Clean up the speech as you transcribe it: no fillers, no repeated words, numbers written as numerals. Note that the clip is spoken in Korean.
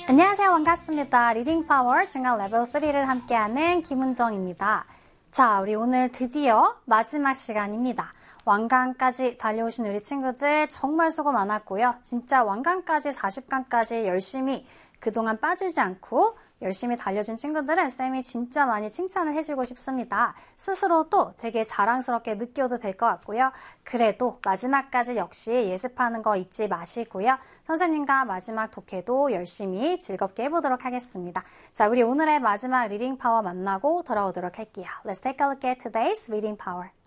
안녕하세요. 반갑습니다. 리딩 파워 중간 레벨 3를 함께하는 김은정입니다. 자, 우리 오늘 드디어 마지막 시간입니다. 완강까지 달려오신 우리 친구들 정말 수고 많았고요. 진짜 완강까지 40강까지 열심히 그동안 빠지지 않고 열심히 달려준 친구들은 쌤이 진짜 많이 칭찬을 해주고 싶습니다. 스스로도 되게 자랑스럽게 느껴도 될 것 같고요. 그래도 마지막까지 역시 예습하는 거 잊지 마시고요. 선생님과 마지막 독해도 열심히 즐겁게 해보도록 하겠습니다. 자, 우리 오늘의 마지막 리딩 파워 만나고 돌아오도록 할게요. Let's take a look at today's reading power.